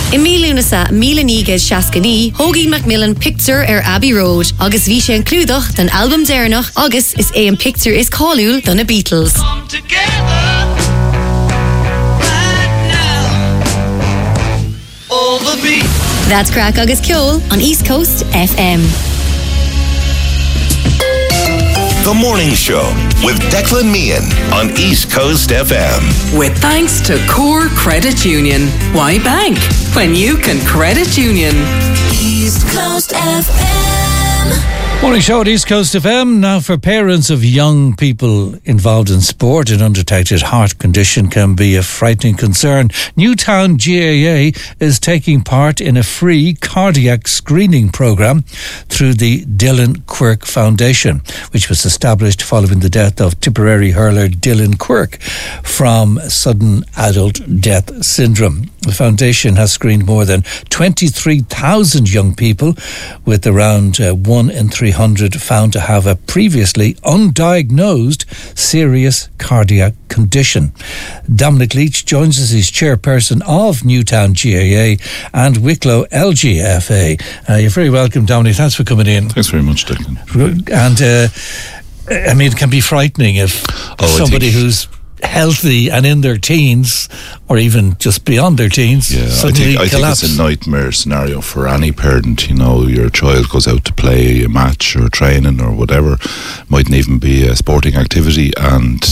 I mílúnasa mílanígad Shaskaní, Hoagie Macmillan Picture Abbey Road. Agus bhí sé an clúdach den album déirnach, agus is an picture is callúil don the Beatles. Come together right now. All the beat. That's Crack agus Ceol on East Coast FM. The Morning Show with Declan Meehan on East Coast FM. With thanks to Core Credit Union. Why bank when you can credit union? East Coast FM. Morning Show at East Coast FM. Now, for parents of young people involved in sport, an undetected heart condition can be a frightening concern. Newtown GAA is taking part in a free cardiac screening programme through the Dylan Quirk Foundation, which was established following the death of Tipperary hurler Dylan Quirk from sudden adult death syndrome. The foundation has screened more than 23,000 young people, with around 1 in 300 found to have a previously undiagnosed serious cardiac condition. Dominic Leach joins us. He's chairperson of Newtown GAA and Wicklow LGFA. You're very welcome, Dominic. Thanks for coming in. Thanks very much, Declan. And I mean, it can be frightening if somebody who's healthy and in their teens, or even just beyond their teens, suddenly I think it's a nightmare scenario for any parent. You know, your child goes out to play a match or training or whatever, mightn't even be a sporting activity, and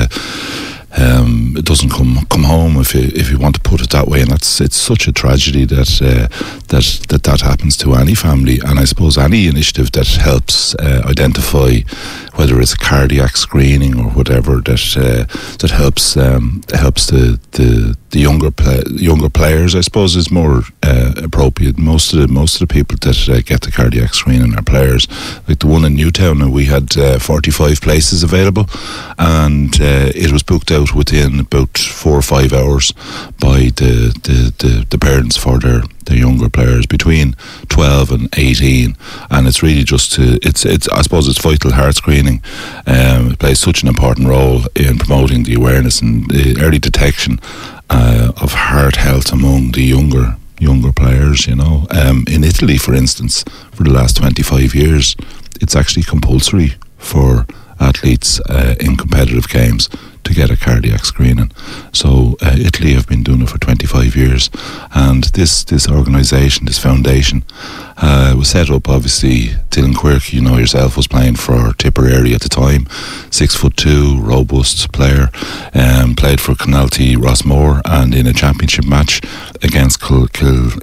it doesn't come home, if you want to put it that way, and it's such a tragedy that happens to any family. And I suppose any initiative that helps identify, whether it's a cardiac screening or whatever, that helps the younger players, I suppose, is more appropriate. Most of the people that get the cardiac screening are players. Like the one in Newtown, we had 45 places available, and it was booked out within about 4 or 5 hours by the parents for their younger players between 12 and 18, and it's really just I suppose it's vital heart screening. It plays such an important role in promoting the awareness and the early detection of heart health among the younger players. You know, in Italy, for instance, for the last 25 years, it's actually compulsory for athletes in competitive games to get a cardiac screening. So Italy have been doing it for 25 years, and this organisation, this foundation, was set up. Obviously, Dylan Quirk, you know yourself, was playing for Tipperary at the time. 6'2", robust player, played for Canalty Rossmore, and in a championship match against Kilruane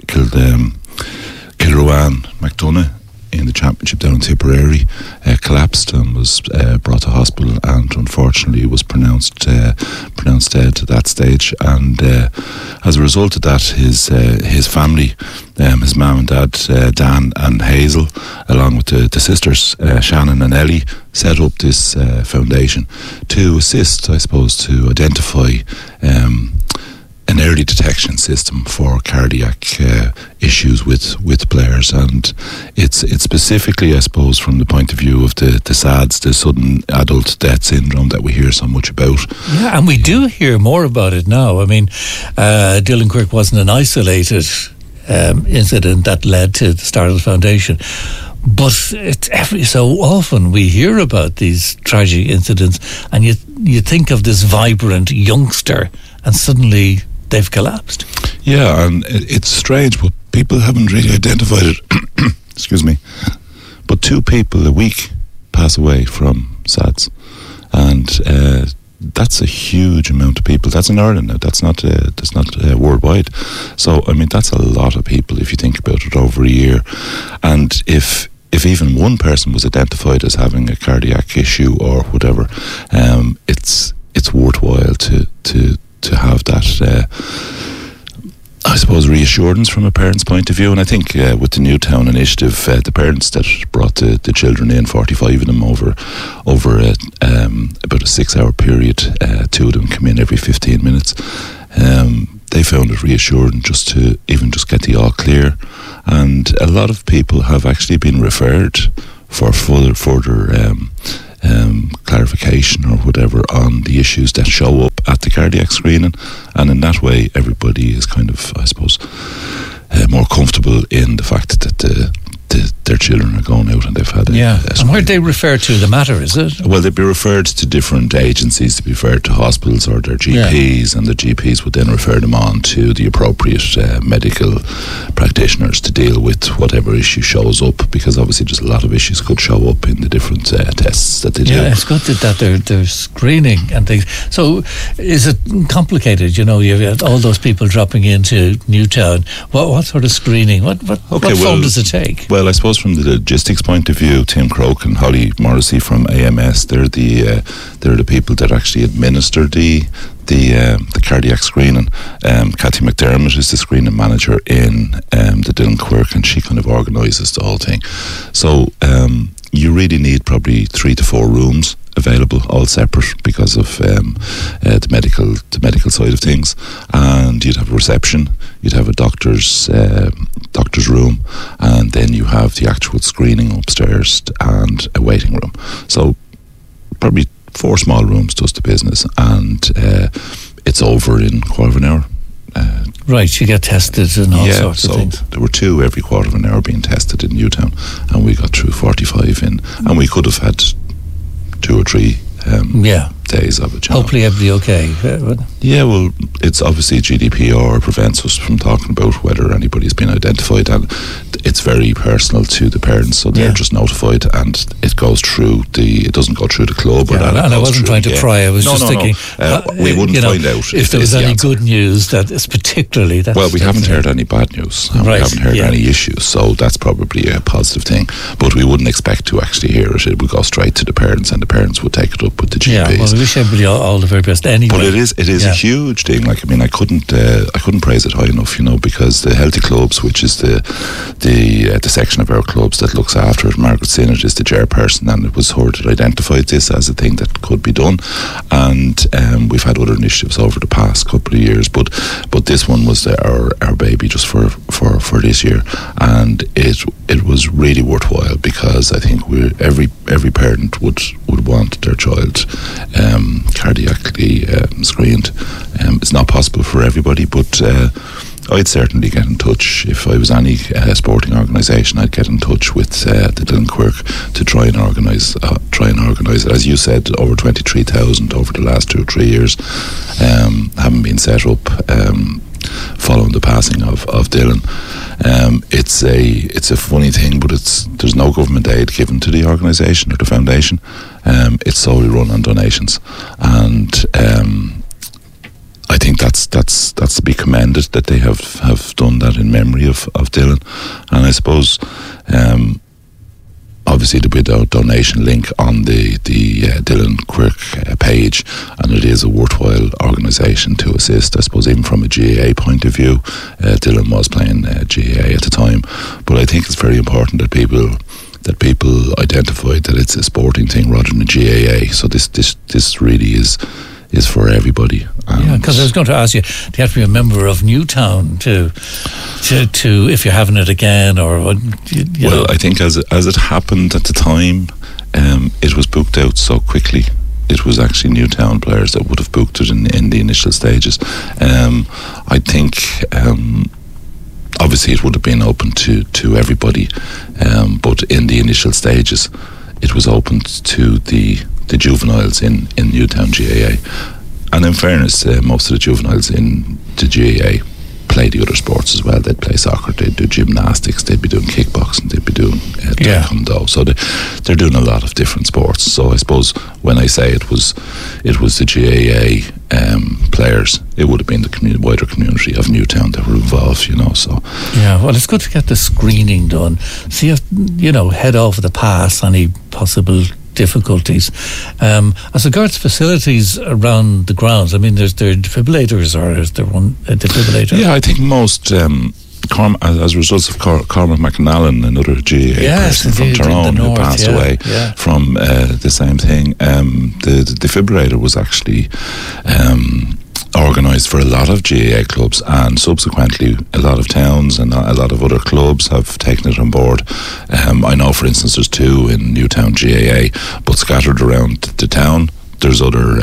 McDonough in the championship down in Tipperary, collapsed and was brought to hospital, and unfortunately was pronounced dead at that stage. And as a result of that, his family, his mum and dad, Dan and Hazel, along with the sisters Shannon and Ellie, set up this foundation to assist, I suppose, to identify an early detection system for cardiac issues with players. And it's specifically, I suppose, from the point of view of the SADS, the sudden adult death syndrome that we hear so much about. Yeah, and we do hear more about it now. I mean, Dylan Quirk wasn't an isolated incident that led to the start of the foundation, but it's every so often we hear about these tragic incidents, and you think of this vibrant youngster, and suddenly they've collapsed. Yeah, and it's strange, but people haven't really identified it. Excuse me. But 2 people a week pass away from SADS, and that's a huge amount of people. That's in Ireland now. That's not worldwide. So I mean, that's a lot of people if you think about it over a year. And if even one person was identified as having a cardiac issue or whatever, it's worthwhile to have that, I suppose, reassurance from a parent's point of view. And I think with the Newtown initiative, the parents that brought the children in, 45 of them over about a 6-hour period, 2 of them come in every 15 minutes. They found it reassuring just to get the all clear. And a lot of people have actually been referred for further clarification or whatever on the issues that show up at the cardiac screening, and in that way everybody is kind of, I suppose, more comfortable in the fact that their children are going out and they've had a and where they refer to the matter, is it? Well, they'd be referred to different agencies, to be referred to hospitals or their GPs, and the GPs would then refer them on to the appropriate medical practitioners to deal with whatever issue shows up, because obviously just a lot of issues could show up in the different tests that they do. Yeah, it's good that they're screening and things. So is it complicated? You know, you've got all those people dropping into Newtown. What sort of screening? What form does it take? Well, I suppose from the logistics point of view, Tim Croke and Holly Morrissey from AMS, they're the people that actually administer the cardiac screening. Cathy McDermott is the screening manager in the Dillon Quirk, and she kind of organises the whole thing. So you really need probably 3 to 4 rooms available, all separate, because of the medical side of things. And you'd have a reception, you'd have a doctor's room, and then you have the actual screening upstairs and a waiting room. So probably 4 small rooms does the business, and it's over in a quarter of an hour. Right, you get tested and all sorts of things. There were 2 every quarter of an hour being tested in Newtown, and we got through 45 in, and we could have had 2 or 3 days of it. Hopefully everybody okay. Yeah, well, it's obviously GDPR prevents us from talking about whether anybody's been identified, and it's very personal to the parents, so they're just notified, and it goes through it doesn't go through the club or that. And I wasn't trying to pry, I was just thinking we wouldn't find out if there was any good news that is particularly that. Well, we haven't heard any bad news, and we haven't heard any issues, so that's probably a positive thing, but we wouldn't expect to actually hear it. It would go straight to the parents, and the parents would take it up with the GPs. Yeah, well, we wish everybody all the very best anyway. But it is a huge thing. Like, I mean, I couldn't praise it high enough, you know, because the Healthy Clubs, which is the section of our clubs that looks after it, Margaret Sinnott is the chairperson, and it was her that identified this as a thing that could be done. And we've had other initiatives over the past couple of years, but this one was our baby just for this year, and it was really worthwhile, because I think every parent would want their child cardiacally screened. It's not possible for everybody, but I'd certainly get in touch. If I was any sporting organisation, I'd get in touch with the Dillon Quirk to try and organise it. As you said, over 23,000 over the last 2 or 3 years haven't been set up following the passing of Dillon. It's a funny thing, but there's no government aid given to the organisation or the foundation. It's solely run on donations, and I think that's to be commended that they have done that in memory of Dillon. And I suppose obviously there'll be a donation link on the Dillon Quirk page, and it is a worthwhile organisation to assist. I suppose even from a GAA point of view, Dillon was playing GAA at the time, but I think it's very important that people identify that it's a sporting thing rather than a GAA. So this really is for everybody. Yeah, because I was going to ask you, do you have to be a member of Newtown to if you're having it again, or you know? I think as it happened at the time, it was booked out so quickly. It was actually Newtown players that would have booked it in the initial stages. I think obviously it would have been open to everybody, but in the initial stages it was open to the juveniles in Newtown GAA. And in fairness, most of the juveniles in the GAA play the other sports as well. They'd play soccer, they'd do gymnastics, they'd be doing kickboxing, they'd be doing taekwondo. So they're doing a lot of different sports. So I suppose when I say it was the GAA players, it would have been the wider community of Newtown that were involved, you know. So yeah, well, it's good to get the screening done. See if, you know, head over the pass any possible difficulties. As regards facilities around the grounds, I mean, there defibrillators, or is there a defibrillator? Yeah, I think most as a result of Cormac McNallen, another GAA person from Tyrone who passed away from the same thing. The defibrillator was actually organised for a lot of GAA clubs, and subsequently a lot of towns and a lot of other clubs have taken it on board. I know, for instance, there's 2 in Newtown GAA, but scattered around the town there's other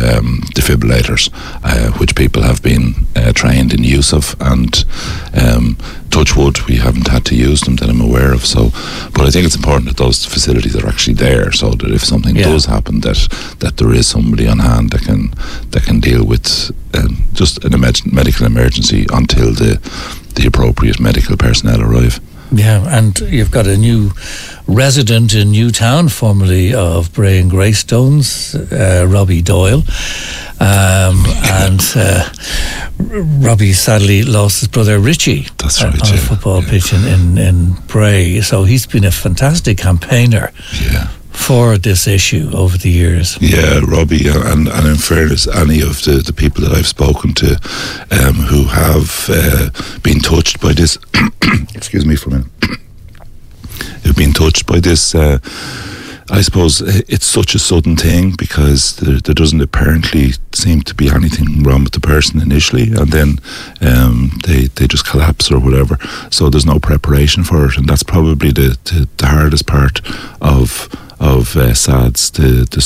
defibrillators which people have been trained in use of, and touch wood, we haven't had to use them that I'm aware of. So, but I think it's important that those facilities are actually there, so that if something does happen, that there is somebody on hand that can deal with just an medical emergency until the appropriate medical personnel arrive. Yeah, and you've got a new resident in Newtown, formerly of Bray and Greystones, Robbie Doyle. And Robbie sadly lost his brother Richie. That's right, on a football pitch in Bray. So he's been a fantastic campaigner for this issue over the years. Yeah, Robbie, and in fairness, any of the people that I've spoken to who have been touched by this, excuse me for a minute, who've been touched by this, I suppose it's such a sudden thing because there doesn't apparently seem to be anything wrong with the person initially, and then they just collapse or whatever. So there's no preparation for it, and that's probably the hardest part of SADS, the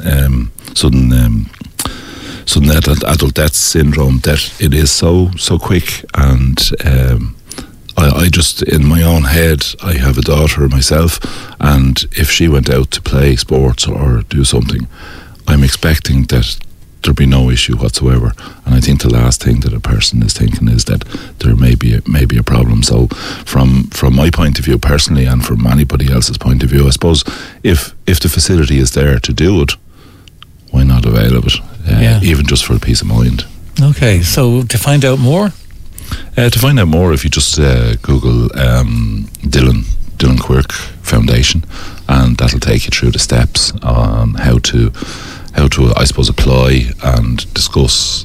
sudden adult death syndrome, that it is so quick. And I just, in my own head, I have a daughter myself, and if she went out to play sports or do something, I'm expecting that there'd be no issue whatsoever. And I think the last thing that a person is thinking is that there may be a problem. So from my point of view personally, and from anybody else's point of view, I suppose if the facility is there to do it, why not avail of it, even just for a peace of mind. Okay, so to find out more? If you just Google Dylan Quirk Foundation, and that'll take you through the steps on how to I suppose apply and discuss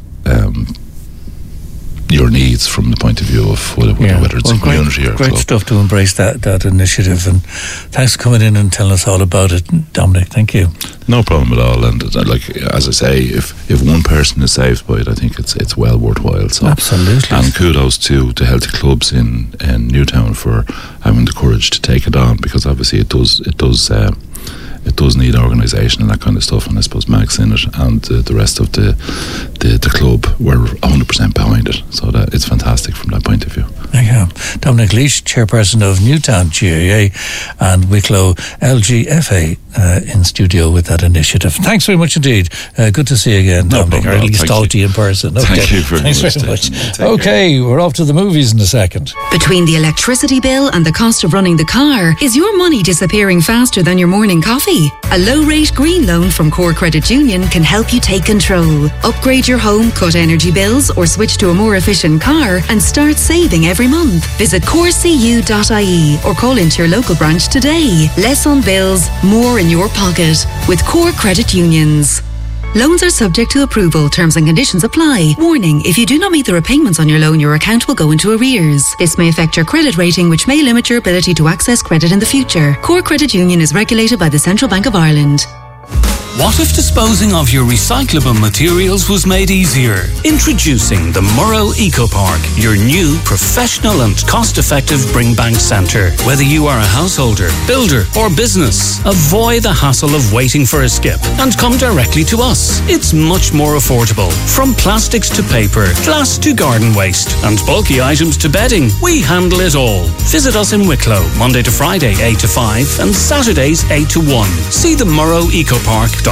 your needs from the point of view of whether it's a community or a great club. Stuff to embrace that initiative, and thanks for coming in and telling us all about it, Dominic. Thank you. No problem at all. And like as I say, if one person is saved by it, I think it's well worthwhile. So absolutely. And kudos to the healthy clubs in Newtown for having the courage to take it on, because obviously it does need organisation and that kind of stuff, and I suppose Max in it and the rest of the club were 100% behind it, so that it's fantastic from that point of view. Yeah. Dominic Laois, chairperson of Newtown GAA and Wicklow LGFA, in studio with that initiative. Thanks very much indeed. Good to see you again, Dominic, or at least talk to you in person. Okay. Thank you very much. Thanks very much. Okay, we're off to the movies in a second. Between the electricity bill and the cost of running the car, is your money disappearing faster than your morning coffee? A low-rate green loan from Core Credit Union can help you take control. Upgrade your home, cut energy bills, or switch to a more efficient car and start saving every month. Visit corecu.ie or call into your local branch today. Less on bills, more in your pocket with Core Credit Unions. Loans are subject to approval. Terms and conditions apply. Warning, if you do not meet the repayments on your loan, your account will go into arrears. This may affect your credit rating, which may limit your ability to access credit in the future. Core Credit Union is regulated by the Central Bank of Ireland. What if disposing of your recyclable materials was made easier? Introducing the Murrow Eco Park, your new professional and cost-effective bring bank centre. Whether you are a householder, builder or business, avoid the hassle of waiting for a skip and come directly to us. It's much more affordable. From plastics to paper, glass to garden waste, and bulky items to bedding, we handle it all. Visit us in Wicklow, Monday to Friday 8 to 5 and Saturdays 8 to 1. See the murrowecopark.ie.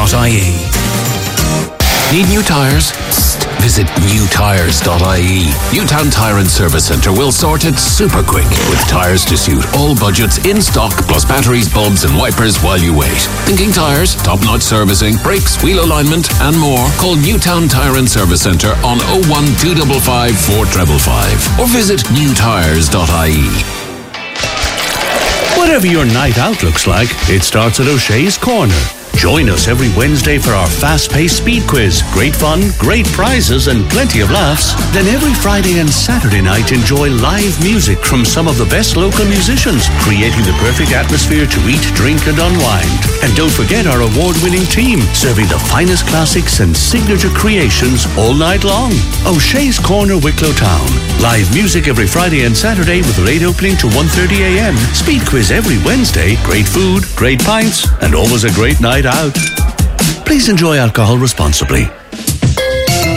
Need new tyres? Visit newtyres.ie. Newtown Tyre and Service Centre will sort it super quick with tyres to suit all budgets in stock, plus batteries, bulbs and wipers while you wait. Thinking tyres, top-notch servicing, brakes, wheel alignment and more? Call Newtown Tyre and Service Centre on 01255 4555 or visit newtyres.ie. Whatever your night out looks like, it starts at O'Shea's Corner. Join us every Wednesday for our fast-paced speed quiz. Great fun, great prizes, and plenty of laughs. Then every Friday and Saturday night, enjoy live music from some of the best local musicians, creating the perfect atmosphere to eat, drink, and unwind. And don't forget our award-winning team, serving the finest classics and signature creations all night long. O'Shea's Corner, Wicklow Town. Live music every Friday and Saturday with a late opening to 1:30 a.m. Speed quiz every Wednesday. Great food, great pints, and always a great night out. Please enjoy alcohol responsibly.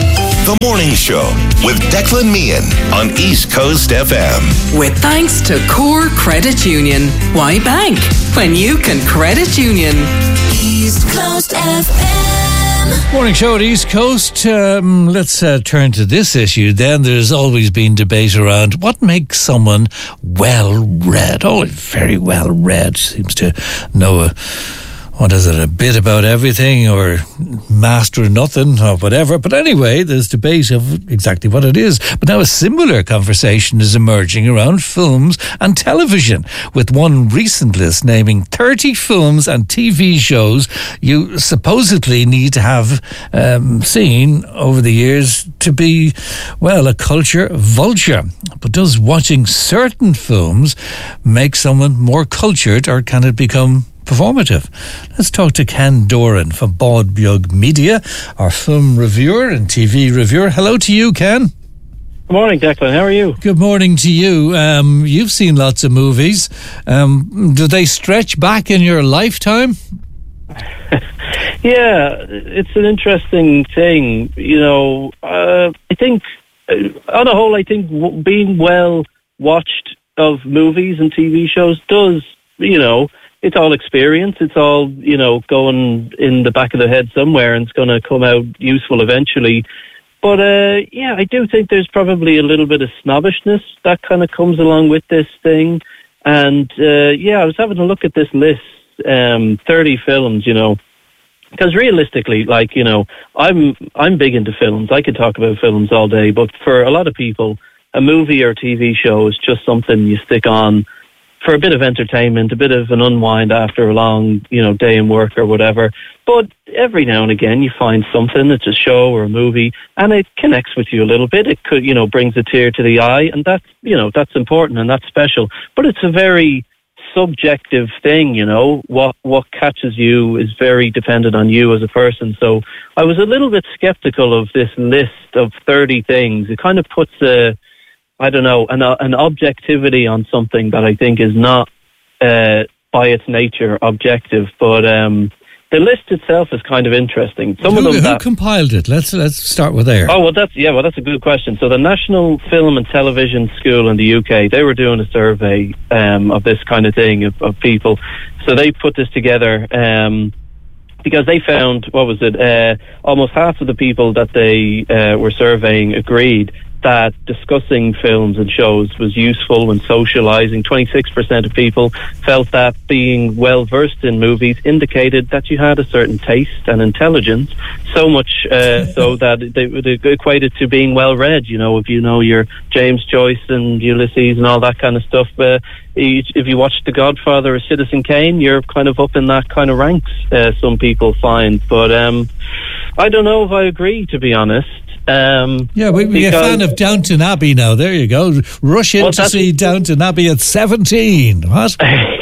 The Morning Show with Declan Meehan on East Coast FM. With thanks to Core Credit Union. Why bank when you can credit union? East Coast FM. Morning show at East Coast. Let's turn to this issue then. There's always been debate around what makes someone well-read. Oh, very well-read. Seems to know a bit about everything or master nothing or whatever. But anyway, there's debate of exactly what it is. But now a similar conversation is emerging around films and television, with one recent list naming 30 films and TV shows you supposedly need to have seen over the years to be, well, a culture vulture. But does watching certain films make someone more cultured, or can it become performative? Let's talk to Ken Doran from Bord Bheag Media, our film reviewer and TV reviewer. Hello to you, Ken. Good morning, Declan. How are you? Good morning to you. You've seen lots of movies. Do they stretch back in your lifetime? Yeah, it's an interesting thing. You know, I think, on a whole, I think being well watched of movies and TV shows does, you know, it's all experience. It's all, you know, going in the back of the head somewhere, and it's going to come out useful eventually. But, yeah, I do think there's probably a little bit of snobbishness that kind of comes along with this thing. And, yeah, I was having a look at this list, 30 films, you know, because realistically, like, you know, I'm big into films. I could talk about films all day, but for a lot of people, a movie or TV show is just something you stick on for a bit of entertainment, a bit of an unwind after a long, you know, day in work or whatever. But every now and again you find something, it's a show or a movie, and it connects with you a little bit. It could, you know, brings a tear to the eye, and that's, you know, that's important and that's special. But it's a very subjective thing, you know. What catches you is very dependent on you as a person. So I was a little bit skeptical of this list of 30 things. It kind of puts I don't know, an objectivity on something that I think is not, by its nature, objective. But the list itself is kind of interesting. Who compiled it? Let's start with there. Oh, well, that's a good question. So the National Film and Television School in the UK, they were doing a survey of this kind of thing of people. So they put this together because they found, almost half of the people that they were surveying agreed that discussing films and shows was useful when socializing. 26% of people felt that being well versed in movies indicated that you had a certain taste and intelligence, so much so that they equated to being well read. You know, if you know your James Joyce and Ulysses and all that kind of stuff, if you watch The Godfather or Citizen Kane, you're kind of up in that kind of ranks, some people find. But I don't know if I agree, to be honest. Yeah, we're a fan of Downton Abbey now. There you go. Rush in to see Downton Abbey at 17. What?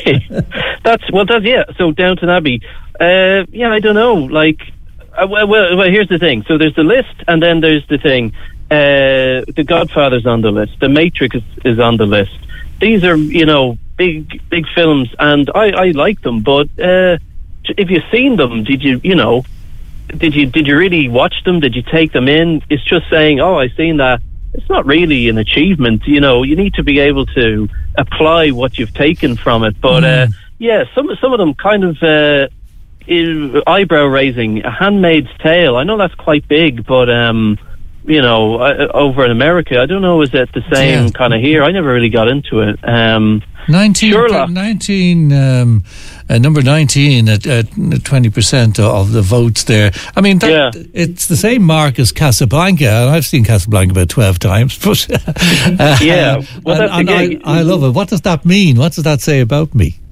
Yeah. So Downton Abbey. Yeah, I don't know. Like, well, here's the thing. So there's the list, and then there's the thing. The Godfather's on the list. The Matrix is on the list. These are, you know, big films, and I like them. But if you've seen them, did you really watch them? Did you take them in? It's just saying, oh, I've seen that. It's not really an achievement. You know, you need to be able to apply what you've taken from it. But yeah, some of them kind of eyebrow raising. A Handmaid's Tale. I know that's quite big, but you know, over in America, I don't know, is it the same kind of here? I never really got into it. Sherlock. Number 19 at 20% of the votes there. I mean, it's the same mark as Casablanca, and I've seen Casablanca about 12 times. But yeah, well, I love it. What does that mean? What does that say about me?